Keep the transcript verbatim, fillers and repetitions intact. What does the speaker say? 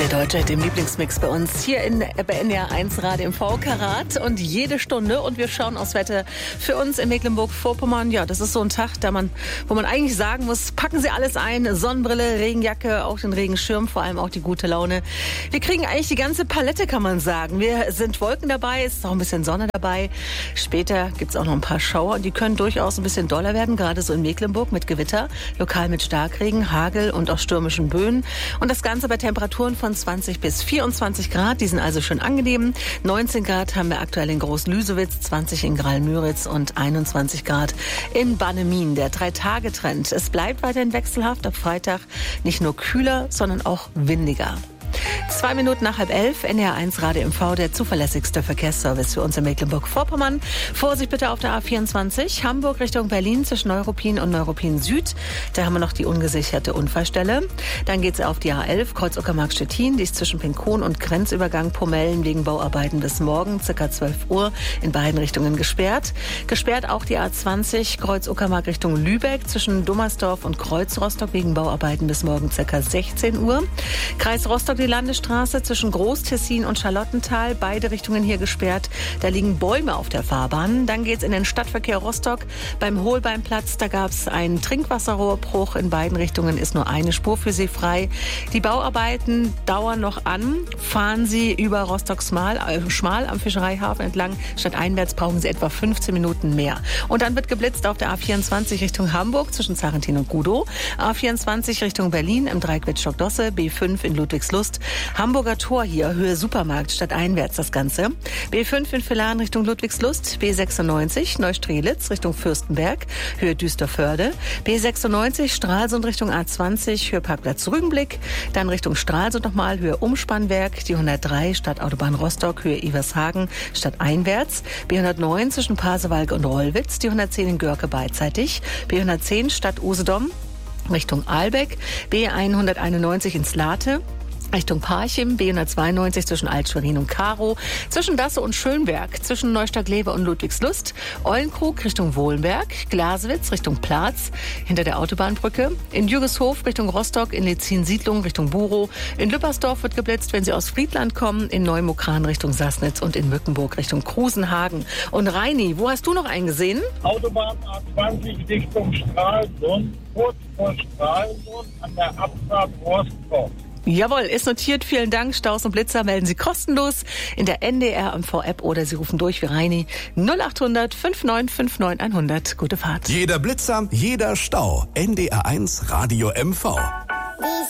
Der Deutsche hat den Lieblingsmix bei uns hier in, bei N D R eins Radio im V Karat und jede Stunde. Und wir schauen aufs Wetter für uns in Mecklenburg-Vorpommern. Ja, das ist so ein Tag, da man, wo man eigentlich sagen muss, packen Sie alles ein. Sonnenbrille, Regenjacke, auch den Regenschirm, vor allem auch die gute Laune. Wir kriegen eigentlich die ganze Palette, kann man sagen. Wir sind Wolken dabei, es ist auch ein bisschen Sonne dabei. Später gibt's auch noch ein paar Schauer und die können durchaus ein bisschen doller werden, gerade so in Mecklenburg mit Gewitter, lokal mit Starkregen, Hagel und auch stürmischen Böen. Und das Ganze bei Temperaturen von zwanzig bis vierundzwanzig Grad, die sind also schön angenehm. neunzehn Grad haben wir aktuell in Groß-Lüsewitz, zwanzig in Graal-Müritz und einundzwanzig Grad in Bannemin. Der Drei-Tage-Trend. Es bleibt weiterhin wechselhaft, ab Freitag nicht nur kühler, sondern auch windiger. Zwei Minuten nach halb elf, N D R eins Radio M V, der zuverlässigste Verkehrsservice für uns in Mecklenburg-Vorpommern. Vorsicht bitte auf der A vierundzwanzig, Hamburg Richtung Berlin zwischen Neuruppin und Neuruppin Süd. Da haben wir noch die ungesicherte Unfallstelle. Dann geht's auf die A elf, Kreuz Uckermark-Stettin. Die ist zwischen Penkon und Grenzübergang Pomellen wegen Bauarbeiten bis morgen, circa zwölf Uhr, in beiden Richtungen gesperrt. Gesperrt auch die A zwanzig, Kreuz Uckermark Richtung Lübeck zwischen Dummersdorf und Kreuz Rostock wegen Bauarbeiten bis morgen, circa sechzehn Uhr. Kreis Rostock die Landesstraße zwischen Groß-Tessin und Charlottenthal, beide Richtungen hier gesperrt. Da liegen Bäume auf der Fahrbahn. Dann geht's in den Stadtverkehr Rostock. Beim Holbeinplatz, da gab's einen Trinkwasserrohrbruch. In beiden Richtungen ist nur eine Spur für Sie frei. Die Bauarbeiten dauern noch an. Fahren Sie über Rostock-Schmal äh, Schmal am Fischereihafen entlang. Stadteinwärts brauchen Sie etwa fünfzehn Minuten mehr. Und dann wird geblitzt auf der A vierundzwanzig Richtung Hamburg zwischen Zarentin und Gudow. A vierundzwanzig Richtung Berlin im Dreieck Wittstock-Dosse. B fünf in Ludwigslust. Hamburger Tor hier, Höhe Supermarkt, stadteinwärts das Ganze. B fünf in Villaren Richtung Ludwigslust. B sechsundneunzig Neustrelitz Richtung Fürstenberg, Höhe Düsterförde. B sechsundneunzig Stralsund Richtung A zwanzig, Höhe Parkplatz Rügenblick. Dann Richtung Stralsund nochmal, Höhe Umspannwerk. Die hundertdrei Stadtautobahn Rostock, Höhe Evershagen, stadteinwärts. B hundertneun zwischen Pasewalk und Rollwitz. Die hundertzehn in Görke beidseitig. B hundertzehn Stadt Usedom Richtung Ahlbeck. B hunderteinundneunzig in Slate Richtung Parchim, B hundertzweiundneunzig zwischen Alt-Schwerin und Karow, zwischen Dasse und Schönberg, zwischen Neustadt-Glewe und Ludwigslust, Eulenkrug Richtung Wohlenberg, Glasewitz Richtung Platz, hinter der Autobahnbrücke, in Jürgeshof Richtung Rostock, in Lezin-Siedlung Richtung Burow, in Lüppersdorf wird geblitzt, wenn Sie aus Friedland kommen, in Neumokran Richtung Sassnitz und in Mückenburg Richtung Krusenhagen. Und Reini, wo hast du noch einen gesehen? Autobahn A zwanzig Richtung Stralsund, kurz vor Stralsund an der Abfahrt Rostock. Jawohl, ist notiert. Vielen Dank. Staus und Blitzer melden Sie kostenlos in der N D R M V-App oder Sie rufen durch wie Reini null achthundert neunundfünfzig neunundfünfzig hundert. Gute Fahrt. Jeder Blitzer, jeder Stau. N D R eins Radio M V.